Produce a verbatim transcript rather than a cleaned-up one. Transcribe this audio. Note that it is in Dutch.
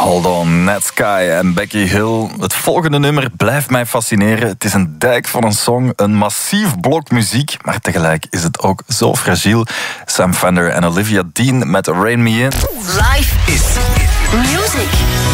Hold on, Netsky en Becky Hill. Het volgende nummer blijft mij fascineren. Het is een dijk van een song, een massief blok muziek, maar tegelijk is het ook zo fragiel. Sam Fender en Olivia Dean met Rain Me In. Life is music.